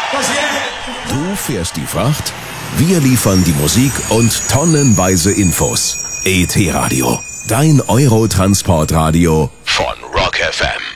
Du fährst die Fracht, wir liefern die Musik und tonnenweise Infos. ET Radio, dein Eurotransportradio von Rock FM.